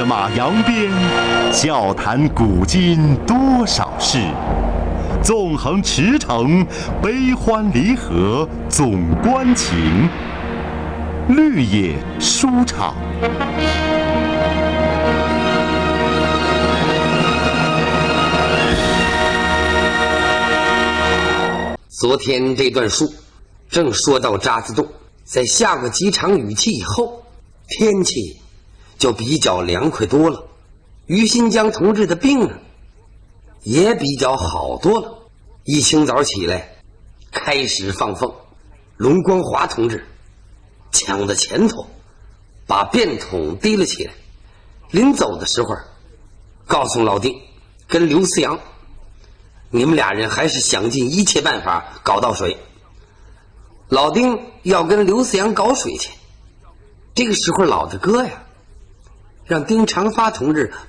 马扬鞭，笑谈古今多少事。纵横驰骋，悲欢离合总关情。绿野书场。 昨天这段书正说到渣滓洞，在下过几场雨气以后，天气就比较凉快多了。于新江同志的病呢也比较好多了。一清早起来开始放风，龙光华同志抢在前头，把便桶提了起来。临走的时候告诉老丁跟刘思阳，你们俩人还是想尽一切办法搞到水。老丁要跟刘思阳搞水去。这个时候老大哥呀让丁长发同志